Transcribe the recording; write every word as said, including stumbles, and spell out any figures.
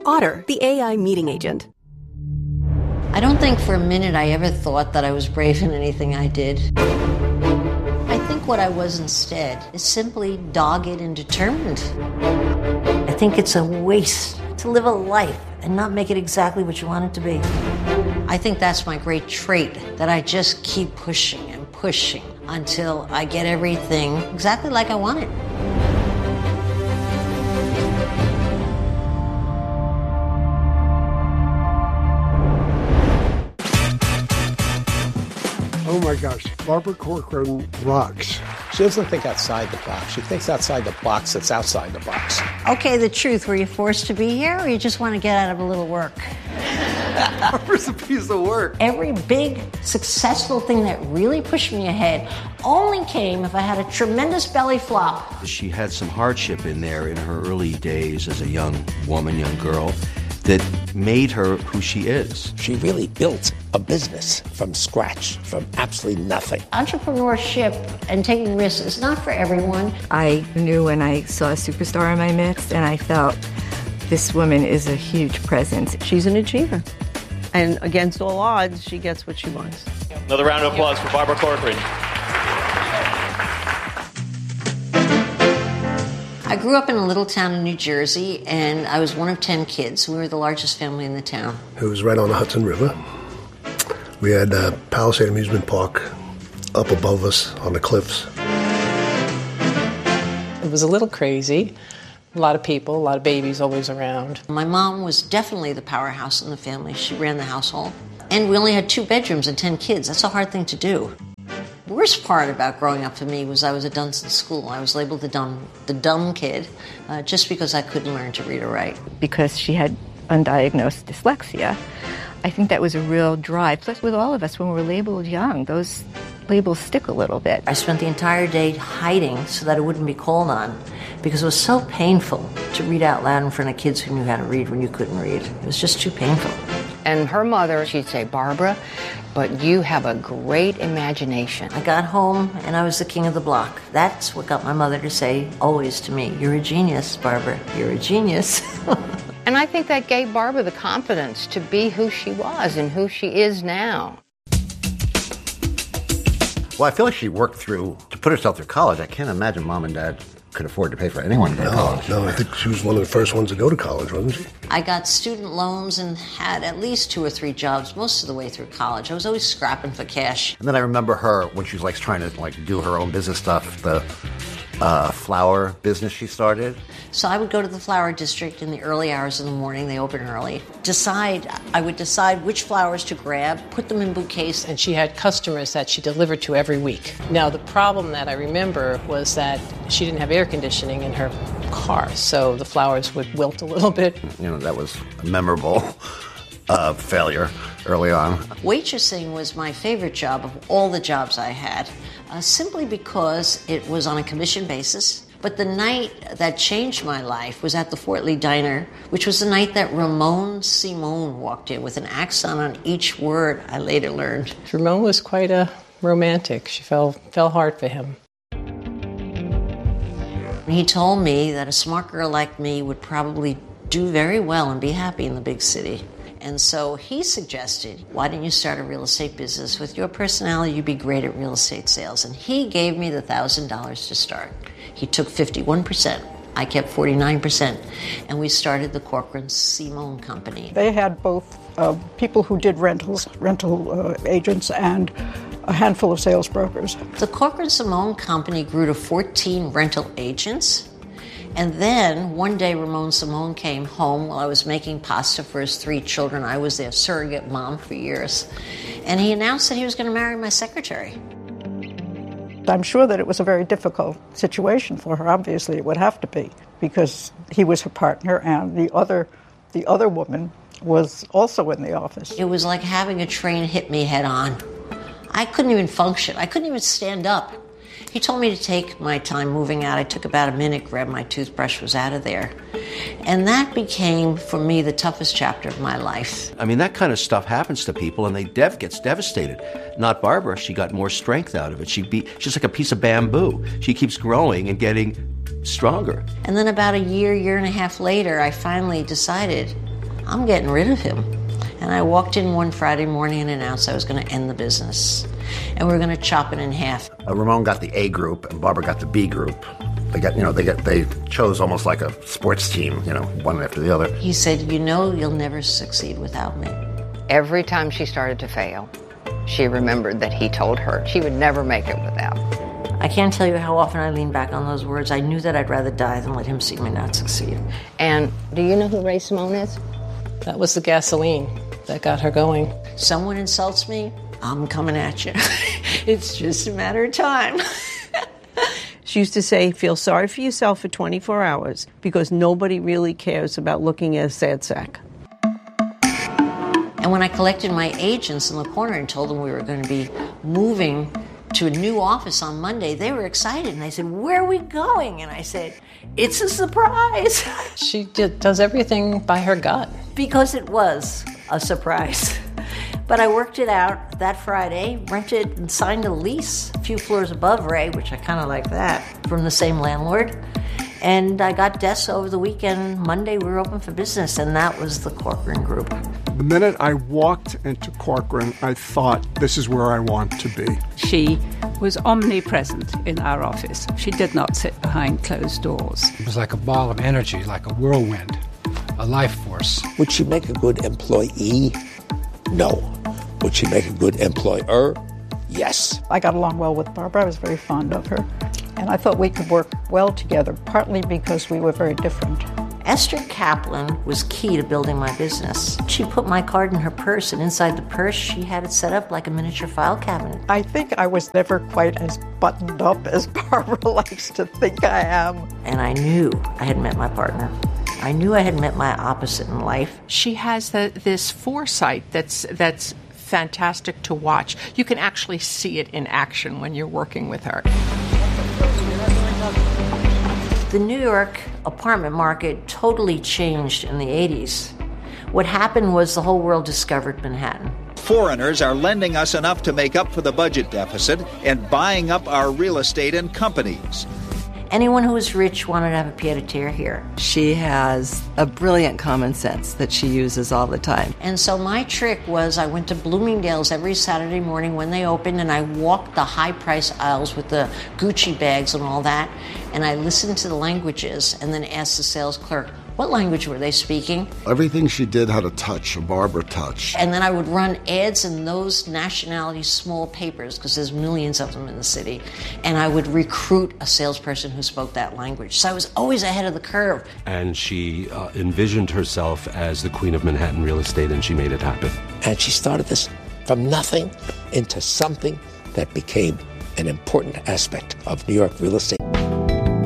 Otter, the A I meeting agent. I don't think for a minute I ever thought that I was brave in anything I did. I think what I was instead is simply dogged and determined. I think it's a waste to live a life and not make it exactly what you want it to be. I think that's my great trait, that I just keep pushing and pushing until I get everything exactly like I want it. Oh my gosh, Barbara Corcoran rocks. She doesn't think outside the box. She thinks outside the box that's outside the box. Okay, the truth. Were you forced to be here, or you just want to get out of a little work? Barbara's a piece of work. Every big, successful thing that really pushed me ahead only came if I had a tremendous belly flop. She had some hardship in there in her early days as a young woman, young girl, that made her who she is. She really built a business from scratch, from absolutely nothing. Entrepreneurship and taking risks is not for everyone. I knew when I saw a superstar in my midst, and I felt this woman is a huge presence. She's an achiever. And against all odds, she gets what she wants. Another round of applause for Barbara Corcoran. I grew up in a little town in New Jersey, and I was one of ten kids. We were the largest family in the town. It was right on the Hudson River. We had uh, Palisade Amusement Park up above us on the cliffs. It was a little crazy. A lot of people, a lot of babies always around. My mom was definitely the powerhouse in the family. She ran the household. And we only had two bedrooms and ten kids. That's a hard thing to do. The worst part about growing up for me was I was at Dunstan School. I was labeled the dumb, the dumb kid uh, just because I couldn't learn to read or write. Because she had undiagnosed dyslexia. I think that was a real drive. Plus, with all of us, when we were labeled young, those labels stick a little bit. I spent the entire day hiding so that it wouldn't be called on because it was so painful to read out loud in front of kids who knew how to read when you couldn't read. It was just too painful. And her mother, she'd say, Barbara, but you have a great imagination. I got home and I was the king of the block. That's what got my mother to say always to me, you're a genius, Barbara, you're a genius. And I think that gave Barbara the confidence to be who she was and who she is now. Well, I feel like she worked through, to put herself through college. I can't imagine Mom and Dad could afford to pay for anyone to go no, to college. No, I think she was one of the first ones to go to college, wasn't she? I got student loans and had at least two or three jobs most of the way through college. I was always scrapping for cash. And then I remember her when she was like trying to like do her own business stuff, the uh, flower business she started. So I would go to the flower district in the early hours of the morning. They open early. Decide, I would decide which flowers to grab, put them in bouquets. And she had customers that she delivered to every week. Now, the problem that I remember was that she didn't have air conditioning in her car, so the flowers would wilt a little bit. You know, that was a memorable uh, failure early on. Waitressing was my favorite job of all the jobs I had, uh, simply because it was on a commission basis. But the night that changed my life was at the Fort Lee Diner, which was the night that Ramon Simone walked in with an accent on each word, I later learned. Ramon was quite a romantic. She fell, fell hard for him. He told me that a smart girl like me would probably do very well and be happy in the big city. And so he suggested, why don't you start a real estate business? With your personality, you'd be great at real estate sales. And he gave me the one thousand dollars to start. He took fifty-one percent. I kept forty-nine percent. And we started the Corcoran Simone Company. They had both uh, people who did rentals, rental uh, agents, and a handful of sales brokers. The Corcoran Simone Company grew to fourteen rental agents. And then one day Ramon Simone came home while I was making pasta for his three children. I was their surrogate mom for years. And he announced that he was going to marry my secretary. I'm sure that it was a very difficult situation for her. Obviously, it would have to be, because he was her partner and the other, the other woman was also in the office. It was like having a train hit me head on. I couldn't even function. I couldn't even stand up. He told me to take my time moving out. I took about a minute, grabbed my toothbrush, was out of there. And that became, for me, the toughest chapter of my life. I mean, that kind of stuff happens to people, and they dev gets devastated. Not Barbara. She got more strength out of it. She be she's like a piece of bamboo. She keeps growing and getting stronger. And then about a year, year and a half later, I finally decided I'm getting rid of him. And I walked in one Friday morning and announced I was going to end the business. And we were going to chop it in half. Uh, Ramon got the A group and Barbara got the B group. They got, you know, they got, they chose almost like a sports team, you know, one after the other. He said, you know, you'll never succeed without me. Every time she started to fail, she remembered that he told her she would never make it without. I can't tell you how often I lean back on those words. I knew that I'd rather die than let him see me not succeed. And do you know who Ray Simone is? That was the gasoline that got her going. Someone insults me, I'm coming at you. It's just a matter of time. She used to say, feel sorry for yourself for twenty-four hours because nobody really cares about looking at a sad sack. And when I collected my agents in the corner and told them we were going to be moving to a new office on Monday, they were excited. And they said, where are we going? And I said, it's a surprise. She did, does everything by her gut. Because it was a surprise. But I worked it out that Friday, rented and signed a lease a few floors above Ray, which I kind of like that, from the same landlord. And I got desks over the weekend. Monday we were open for business, and that was the Corcoran Group. The minute I walked into Corcoran, I thought, this is where I want to be. She was omnipresent in our office. She did not sit behind closed doors. It was like a ball of energy, like a whirlwind, a life force. Would she make a good employee? No. Would she make a good employer? Yes. I got along well with Barbara. I was very fond of her. And I thought we could work well together, partly because we were very different. Esther Kaplan was key to building my business. She put my card in her purse, and inside the purse, she had it set up like a miniature file cabinet. I think I was never quite as buttoned up as Barbara likes to think I am. And I knew I had met my partner. I knew I had met my opposite in life. She has the, this foresight that's that's fantastic to watch. You can actually see it in action when you're working with her. The New York apartment market totally changed in the eighties. What happened was the whole world discovered Manhattan. Foreigners are lending us enough to make up for the budget deficit and buying up our real estate and companies. Anyone who was rich wanted to have a pied-à-terre here. She has a brilliant common sense that she uses all the time. And so my trick was I went to Bloomingdale's every Saturday morning when they opened, and I walked the high-price aisles with the Gucci bags and all that, and I listened to the languages and then asked the sales clerk, what language were they speaking? Everything she did had a touch, a Barbara touch. And then I would run ads in those nationalities' small papers, because there's millions of them in the city, and I would recruit a salesperson who spoke that language. So I was always ahead of the curve. And she uh, envisioned herself as the queen of Manhattan real estate, and she made it happen. And she started this from nothing into something that became an important aspect of New York real estate